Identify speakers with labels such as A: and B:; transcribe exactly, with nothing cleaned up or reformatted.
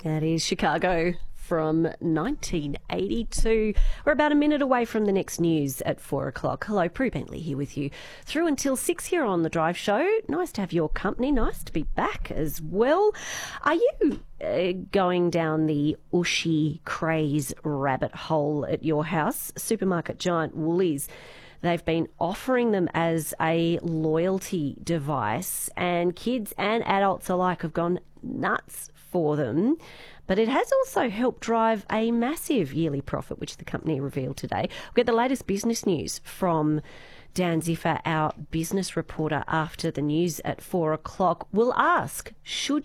A: That is Chicago from nineteen eighty-two. We're about a minute away from the next news at four o'clock. Hello, Prue Bentley here with you through until six here on The Drive Show. Nice to have your company. Nice to be back as well. Are you uh, going down the Ooshy craze rabbit hole at your house? Supermarket giant Woolies, they've been offering them as a loyalty device, and kids and adults alike have gone nuts for them. But it has also helped drive a massive yearly profit, which the company revealed today. We'll get the latest business news from Dan Ziffer, our business reporter, after the news at four o'clock. We'll ask, should